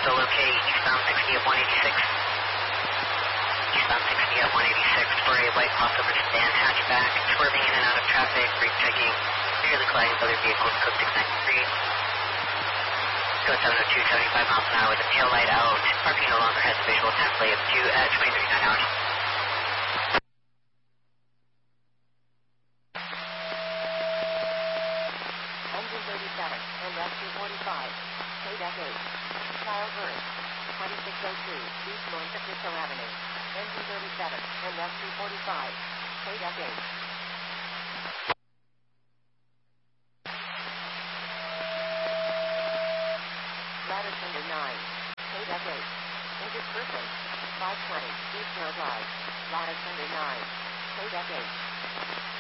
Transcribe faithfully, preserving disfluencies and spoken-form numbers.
still okay. Eastbound sixty at one eighty-six. Eastbound sixty at one eighty-six for a white crossover sedan hatchback, swerving in and out of traffic, brake checking, nearly colliding with other vehicles, code six ninety-three. Code seven oh two, seventy-five miles an hour with the tail light out. R P no longer has a visual time delay of two at twenty thirty-nine hours. Engine thirty-seven, and S two forty-five. K eight. Kyle Burns. twenty-six oh two, East Monte Cristo Avenue. Engine thirty-seven, and S two forty-five. K eight. Ladder Center nine. K eight. Injured person. five twenty, East Mill Drive. Ladder Center nine. K eight.